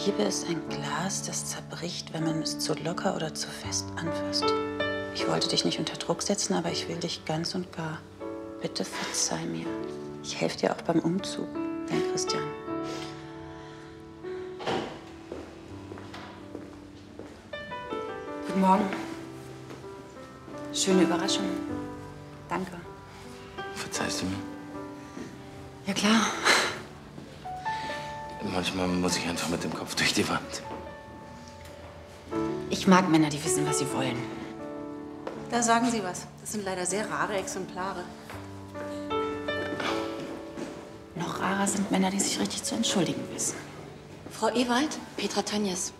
Liebe ist ein Glas, das zerbricht, wenn man es zu locker oder zu fest anfasst. Ich wollte dich nicht unter Druck setzen, aber ich will dich ganz und gar. Bitte verzeih mir. Ich helfe dir auch beim Umzug, dein Christian. Guten Morgen. Schöne Überraschung. Danke. Verzeihst du mir? Ja, klar. Manchmal muss ich einfach mit dem Kopf durch die Wand. Ich mag Männer, die wissen, was sie wollen. Da sagen Sie was. Das sind leider sehr rare Exemplare. Noch rarer sind Männer, die sich richtig zu entschuldigen wissen. Frau Ewald, Petra Tönjes.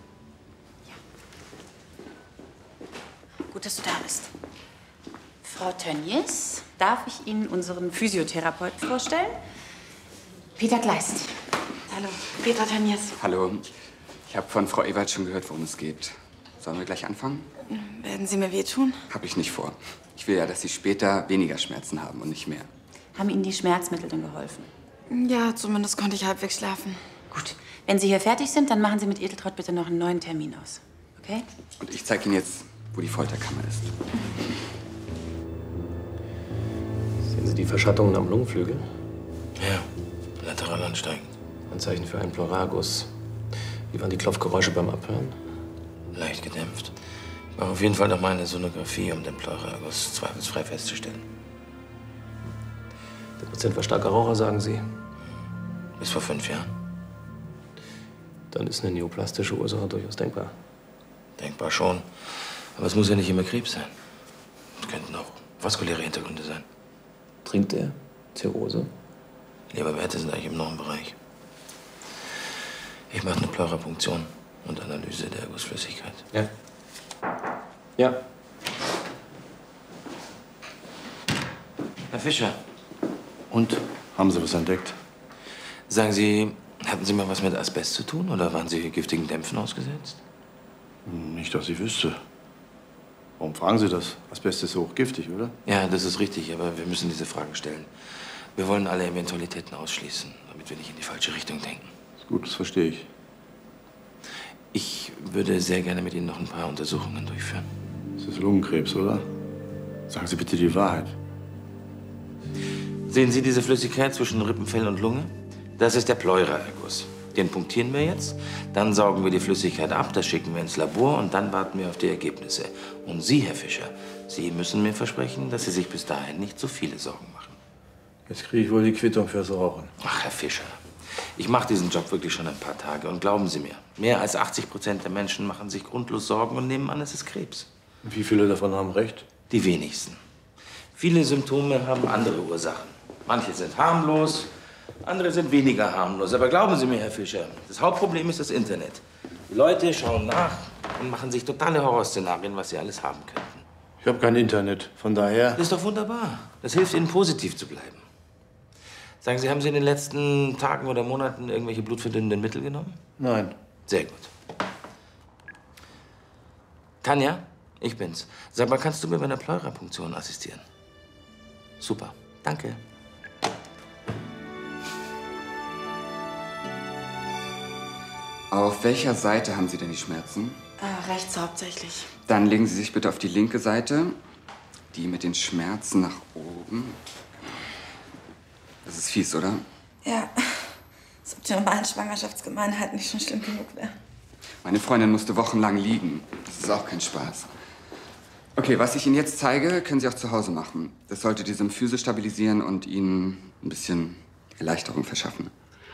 Gut, dass du da bist. Frau Tönjes, darf ich Ihnen unseren Physiotherapeuten vorstellen? Peter Gleist. Hallo, Petra Tönjes. Hallo. Ich habe von Frau Ewald schon gehört, worum es geht. Sollen wir gleich anfangen? Werden Sie mir wehtun? Habe ich nicht vor. Ich will ja, dass Sie später weniger Schmerzen haben und nicht mehr. Haben Ihnen die Schmerzmittel denn geholfen? Ja, zumindest konnte ich halbwegs schlafen. Gut. Wenn Sie hier fertig sind, dann machen Sie mit Edeltraud bitte noch einen neuen Termin aus. Okay? Und ich zeige Ihnen jetzt, wo die Folterkammer ist. Sehen Sie die Verschattungen am Lungenflügel? Ja, lateral ansteigend. Anzeichen für einen Pleuraerguss. Wie waren die Klopfgeräusche beim Abhören? Leicht gedämpft. Ich mache auf jeden Fall noch mal eine Sonographie, um den Pleuraerguss zweifelsfrei festzustellen. Der Patient war starker Raucher, sagen Sie? Bis vor 5 Jahren. Dann ist eine neoplastische Ursache durchaus denkbar. Denkbar schon. Aber es muss ja nicht immer Krebs sein. Es könnten auch vaskuläre Hintergründe sein. Trinkt er? Zirrhose? Leberwerte sind eigentlich im Normbereich. Ich mache eine Pleurapunktion und Analyse der Ergussflüssigkeit. Ja. Ja. Herr Fischer, Und? Haben Sie was entdeckt? sagen Sie, hatten Sie mal was mit Asbest zu tun oder waren Sie giftigen Dämpfen ausgesetzt? Nicht, dass ich wüsste. Warum fragen Sie das? Asbest ist hochgiftig, oder? Ja, das ist richtig, aber wir müssen diese Fragen stellen. Wir wollen alle Eventualitäten ausschließen, damit wir nicht in die falsche Richtung denken. Ist gut, das verstehe ich. Ich würde sehr gerne mit Ihnen noch ein paar Untersuchungen durchführen. Es ist Lungenkrebs, oder? Sagen Sie bitte die Wahrheit. Sehen Sie diese Flüssigkeit zwischen Rippenfell und Lunge? Das ist der Pleuraerguss. Den punktieren wir jetzt, dann saugen wir die Flüssigkeit ab, das schicken wir ins Labor und dann warten wir auf die Ergebnisse. Und Sie, Herr Fischer, Sie müssen mir versprechen, dass Sie sich bis dahin nicht so viele Sorgen machen. Jetzt kriege ich wohl die Quittung fürs Rauchen. Ach, Herr Fischer, ich mache diesen Job wirklich schon ein paar Tage und glauben Sie mir, mehr als 80% der Menschen machen sich grundlos Sorgen und nehmen an, es ist Krebs. Und wie viele davon haben recht? Die wenigsten. Viele Symptome haben andere Ursachen. Manche sind harmlos, andere sind weniger harmlos. Aber glauben Sie mir, Herr Fischer, das Hauptproblem ist das Internet. Die Leute schauen nach und machen sich totale Horrorszenarien, was sie alles haben könnten. Ich habe kein Internet, von daher... Das ist doch wunderbar. Das hilft Ihnen, positiv zu bleiben. Sagen Sie, haben Sie in den letzten Tagen oder Monaten irgendwelche blutverdünnenden Mittel genommen? Nein. Sehr gut. Tanja, ich bin's. Sag mal, kannst du mir bei einer Pleurapunktion assistieren? Super, danke. Auf welcher Seite haben Sie denn die Schmerzen? Rechts hauptsächlich. Dann legen Sie sich bitte auf die linke Seite. Die mit den Schmerzen nach oben. Das ist fies, oder? Ja, als ob die normalen Schwangerschaftsgemeinheiten nicht schon schlimm genug wären. Meine Freundin musste wochenlang liegen. Das ist auch kein Spaß. Okay, was ich Ihnen jetzt zeige, können Sie auch zu Hause machen. Das sollte die Symphyse stabilisieren und Ihnen ein bisschen Erleichterung verschaffen.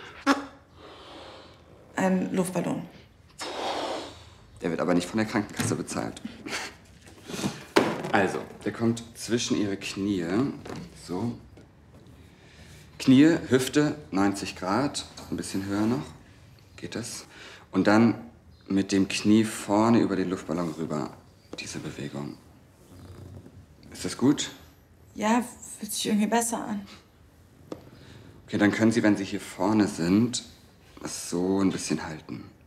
Ein Luftballon. Der wird aber nicht von der Krankenkasse bezahlt. Also, der kommt zwischen Ihre Knie. So. Knie, Hüfte, 90 Grad. Ein bisschen höher noch. Geht das? Und dann mit dem Knie vorne über den Luftballon rüber. Diese Bewegung. Ist das gut? Ja, fühlt sich irgendwie besser an. Okay, dann können Sie, wenn Sie hier vorne sind, das so ein bisschen halten.